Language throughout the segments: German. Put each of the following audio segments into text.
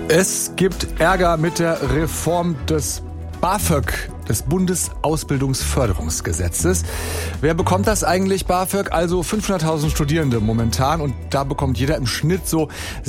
Es gibt Ärger mit der Reform des BAföG, des Bundesausbildungsförderungsgesetzes. Wer bekommt das eigentlich, BAföG? Also 500.000 Studierende momentan, und da bekommt jeder im Schnitt so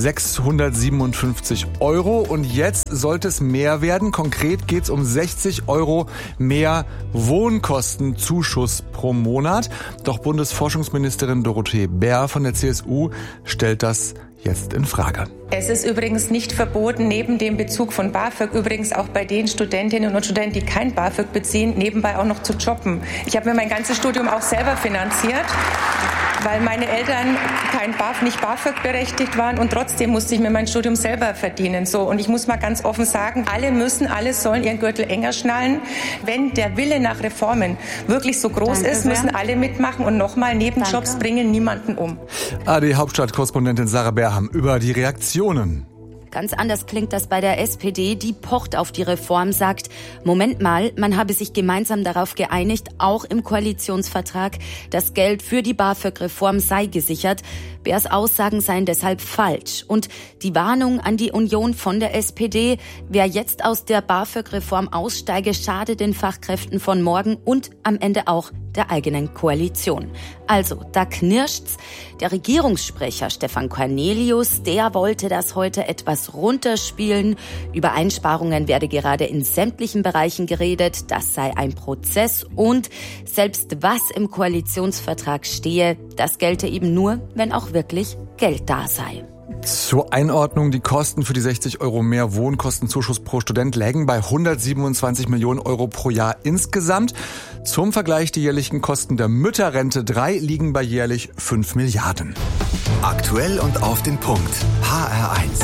657 Euro. Und jetzt sollte es mehr werden. Konkret geht es um 60 Euro mehr Wohnkostenzuschuss pro Monat. Doch Bundesforschungsministerin Dorothee Bär von der CSU stellt das jetzt in Frage. Es ist übrigens nicht verboten, neben dem Bezug von BAföG, übrigens auch bei den Studentinnen und Studenten, die kein BAföG beziehen, nebenbei auch noch zu jobben. Ich habe mir mein ganzes Studium auch selber finanziert, weil meine Eltern nicht BAföG berechtigt waren, und trotzdem musste ich mir mein Studium selber verdienen. So, und ich muss mal ganz offen sagen, alle sollen ihren Gürtel enger schnallen. Wenn der Wille nach Reformen wirklich so groß ist, müssen alle mitmachen, und nochmal, Nebenjobs bringen niemanden um. ARD-Hauptstadt-Korrespondentin Sarah Berham über die Reaktionen. Ganz anders klingt das bei der SPD, die pocht auf die Reform, sagt, Moment mal, man habe sich gemeinsam darauf geeinigt, auch im Koalitionsvertrag, das Geld für die BAföG-Reform sei gesichert. Bärs Aussagen seien deshalb falsch. Und die Warnung an die Union von der SPD, wer jetzt aus der BAföG-Reform aussteige, schade den Fachkräften von morgen und am Ende auch der eigenen Koalition. Also, da knirscht's. Der Regierungssprecher Stefan Cornelius, der wollte das heute etwas runterspielen. Über Einsparungen werde gerade in sämtlichen Bereichen geredet. Das sei ein Prozess, und selbst was im Koalitionsvertrag stehe, das gelte eben nur, wenn auch wirklich Geld da sei. Zur Einordnung, die Kosten für die 60 Euro mehr Wohnkostenzuschuss pro Student lägen bei 127 Millionen Euro pro Jahr insgesamt. Zum Vergleich, die jährlichen Kosten der Mütterrente 3 liegen bei jährlich 5 Milliarden. Aktuell und auf den Punkt. HR1.